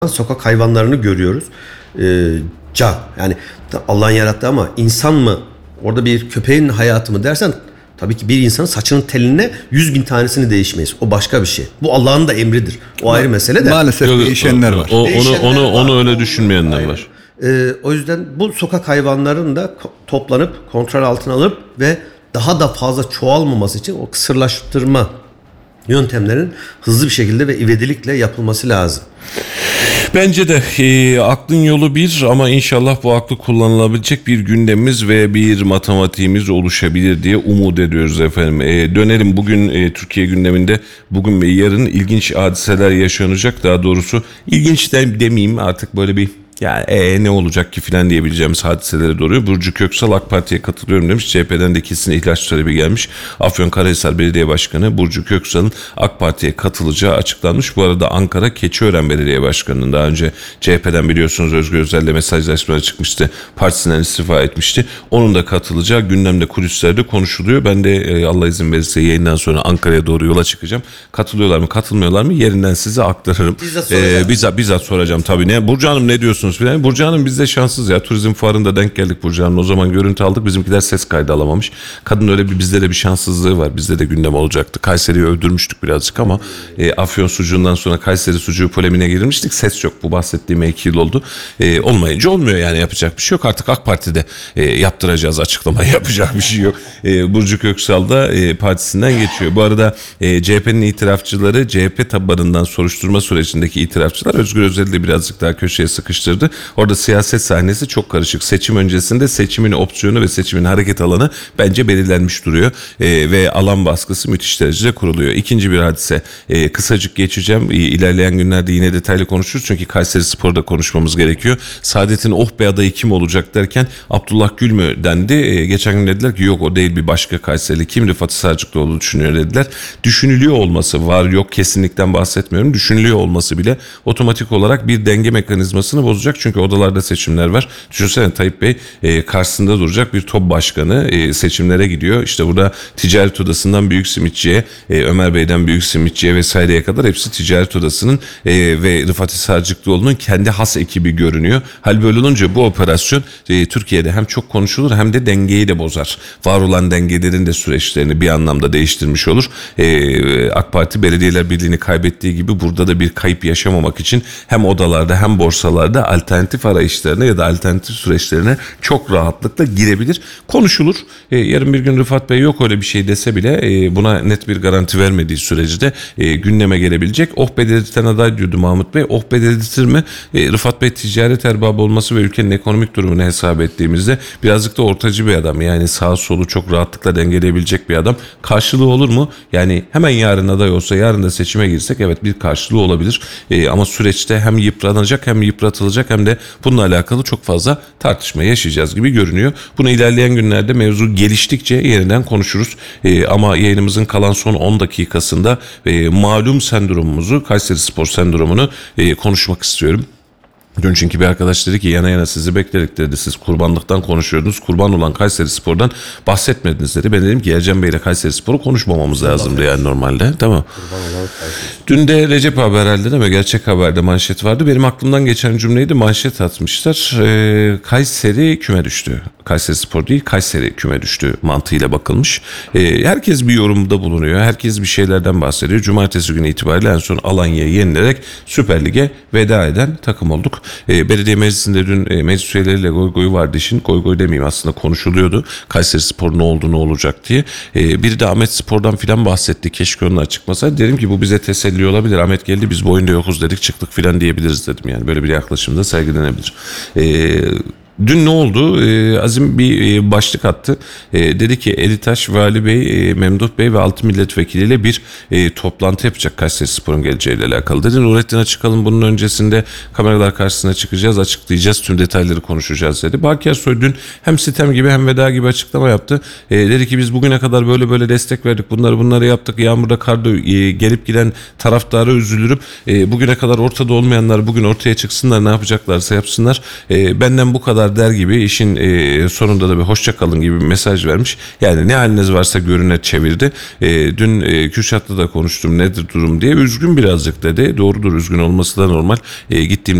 sokak hayvanlarını görüyoruz. Can yani Allah'ın yarattığı ama insan mı orada bir köpeğin hayatı mı dersen tabii ki bir insanın saçının teline 100.000 tanesini değişmeyiz. O başka bir şey. Bu Allah'ın da emridir. O ayrı mesele de. Maalesef değişenler var. Onu öyle düşünmeyenler Aynen. var. O yüzden bu sokak hayvanların da toplanıp kontrol altına alıp ve daha da fazla çoğalmaması için o kısırlaştırma yöntemlerin hızlı bir şekilde ve ivedilikle yapılması lazım. Bence de aklın yolu bir ama inşallah bu aklı kullanılabilecek bir gündemimiz ve bir matematiğimiz oluşabilir diye umut ediyoruz efendim. Dönelim bugün Türkiye gündeminde bugün ve yarın ilginç hadiseler yaşanacak. Daha doğrusu ilginç demeyeyim artık böyle bir ne olacak ki filan diyebileceğimiz hadiselere doğru. Burcu Köksal AK Parti'ye katılıyorum demiş. CHP'den de kesin ihraç talebi gelmiş. Afyonkarahisar Belediye Başkanı Burcu Köksal'ın AK Parti'ye katılacağı açıklanmış. Bu arada Ankara Keçiören Belediye Başkanı'nın daha önce CHP'den biliyorsunuz Özgür Özel'le mesajlaşmaları çıkmıştı. Partisinden istifa etmişti. Onun da katılacağı gündemde kulislerde konuşuluyor. Ben de Allah izin verirse yayından sonra Ankara'ya doğru yola çıkacağım. Katılıyorlar mı katılmıyorlar mı yerinden size aktarırım. Bizzat soracağım tabii. Burcu Hanım ne diyorsunuz? Burcu Hanım biz de şanssız ya. Turizm fuarında denk geldik Burcu Hanım. O zaman görüntü aldık. Bizimkiler ses kaydı alamamış. Kadın öyle bizde de bir şanssızlığı var. Bizde de gündem olacaktı. Kayseri'yi öldürmüştük birazcık ama Afyon sucuğundan sonra Kayseri sucuğu polemine girmiştik. Ses yok. Bu bahsettiğime 2 yıl oldu. Olmayınca olmuyor yani yapacak bir şey yok. Artık AK Parti'de yaptıracağız açıklamayı. Yapacak bir şey yok. Burcu Köksal da partisinden geçiyor. Bu arada CHP'nin itirafçıları CHP tabanından soruşturma sürecindeki itirafçılar Özgür Özel'i de birazcık daha köşeye sıkıştırdı. Orada siyaset sahnesi çok karışık. Seçim öncesinde seçimin opsiyonu ve seçimin hareket alanı bence belirlenmiş duruyor. Ve alan baskısı müthiş derecede kuruluyor. İkinci bir hadise. Kısacık geçeceğim. İlerleyen günlerde yine detaylı konuşuruz. Çünkü Kayseri Spor'da konuşmamız gerekiyor. Saadet'in be adayı kim olacak derken Abdullah Gül mü dendi. Geçen gün dediler ki yok o değil bir başka Kayserili. Kim Rıfat Sarcıklıoğlu düşünüyor dediler. Düşünülüyor olması var yok kesinlikten bahsetmiyorum. Düşünülüyor olması bile otomatik olarak bir denge mekanizmasını bozacak. Çünkü odalarda seçimler var. Düşünsene Tayyip Bey karşısında duracak bir top başkanı seçimlere gidiyor. İşte burada ticaret odasından büyük simitçiye, Ömer Bey'den büyük simitçiye vesaireye kadar hepsi ticaret odasının ve Rıfat Sarcıklıoğlu'nun kendi has ekibi görünüyor. Hal böyle olunca bu operasyon Türkiye'de hem çok konuşulur hem de dengeyi de bozar. Var olan dengelerin de süreçlerini bir anlamda değiştirmiş olur. AK Parti Belediyeler Birliği'ni kaybettiği gibi burada da bir kayıp yaşamamak için hem odalarda hem borsalarda alternatif arayışlarına ya da alternatif süreçlerine çok rahatlıkla girebilir. Konuşulur. Yarın bir gün Rıfat Bey yok öyle bir şey dese bile buna net bir garanti vermediği sürece de gündeme gelebilecek. Be dedirten aday diyordu Mahmut Bey. Be dedirtir mi? Rıfat Bey ticaret erbabı olması ve ülkenin ekonomik durumunu hesap ettiğimizde birazcık da ortacı bir adam. Yani sağ solu çok rahatlıkla dengeleyebilecek bir adam. Karşılığı olur mu? Yani hemen yarın aday olsa yarın da seçime girsek evet bir karşılığı olabilir. Ama süreçte hem yıpranacak hem yıpratılacak hem de bununla alakalı çok fazla tartışma yaşayacağız gibi görünüyor. Bunu ilerleyen günlerde mevzu geliştikçe yeniden konuşuruz. Ama yayınımızın kalan son 10 dakikasında malum sendromumuzu, Kayseri Spor sendromunu konuşmak istiyorum. Dün çünkü bir arkadaş dedi ki yana sizi bekledik dedi. Siz kurbanlıktan konuşuyordunuz. Kurban olan Kayseri Spor'dan bahsetmediniz dedi. Ben dedim ki Ercan Bey ile Kayseri Spor'u konuşmamamız lazımdı yani normalde. Tamam. Dün de Recep Haber herhalde değil mi? Gerçek Haber'de manşet vardı. Benim aklımdan geçen cümleydi. Manşet atmışlar. Kayseri küme düştü. Kayseri Spor değil Kayseri küme düştü mantığıyla bakılmış. Herkes bir yorumda bulunuyor. Herkes bir şeylerden bahsediyor. Cumartesi günü itibariyle en son Alanya'yı yenilerek Süper Lig'e veda eden takım olduk. Belediye meclisinde dün meclis üyeleriyle goy vardı işin. Goy demeyeyim aslında konuşuluyordu. Kayseri Spor ne oldu ne olacak diye. Biri de Ahmet Spor'dan filan bahsetti. Keşke onun açıkmasa. Dedim ki bu bize teselli olabilir. Ahmet geldi biz bu oyunda yokuz dedik çıktık filan diyebiliriz dedim. Yani böyle bir yaklaşımda sergilenebilir. Dün ne oldu? Azim bir başlık attı. Dedi ki Elitaş, Vali Bey, Memduh Bey ve 6 milletvekiliyle bir toplantı yapacak Kayserispor'un geleceğiyle alakalı. Dedi Nurettin Açıkalın bunun öncesinde kameralar karşısına çıkacağız, açıklayacağız, tüm detayları konuşacağız dedi. Baki Ersoy dün hem sitem gibi hem veda gibi açıklama yaptı. Dedi ki biz bugüne kadar böyle destek verdik, bunları yaptık. Yağmurda karda gelip giden taraftara üzülürüm. Bugüne kadar ortada olmayanlar bugün ortaya çıksınlar, ne yapacaklarsa yapsınlar. Benden bu kadar Yollar der gibi işin sonunda da bir hoşça kalın gibi bir mesaj vermiş. Yani ne haliniz varsa görüne çevirdi. Dün Kürşat'la da konuştum nedir durum diye. Üzgün birazcık dedi. Doğrudur, üzgün olması da normal. Gittiğim